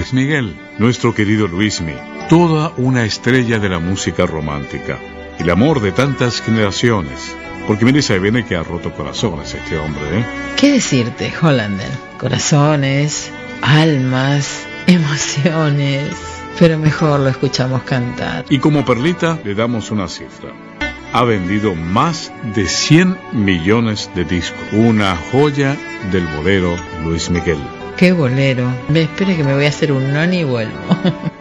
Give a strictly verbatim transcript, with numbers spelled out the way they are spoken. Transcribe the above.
Luis Miguel, nuestro querido Luismi, toda una estrella de la música romántica, el amor de tantas generaciones. Porque mire, se viene que ha roto corazones este hombre, ¿eh? ¿Qué decirte, Hollander? Corazones, almas, emociones, pero mejor lo escuchamos cantar. Y como perlita le damos una cifra. Ha vendido más de cien millones de discos. Una joya del bolero Luis Miguel. ¿Qué bolero? Me espere que me voy a hacer un non y vuelvo.